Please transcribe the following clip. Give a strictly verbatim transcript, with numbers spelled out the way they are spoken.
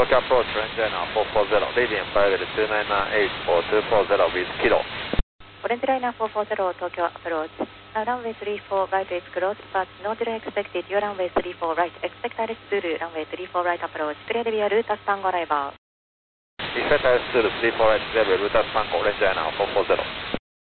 Tokyo approach, range now four four zero, leading flight two nine nine eight four two four zero with kilo. Orange liner four four zero, Tokyo approach. Now runway three four right is closed, but no delay expected. Your runway three four right. Expect Alice Zulu, runway three four right approach. Clear via Ruta Tango arrival. Expect Alice Zulu three four right, clear via Ruta Tango, range now four four zero.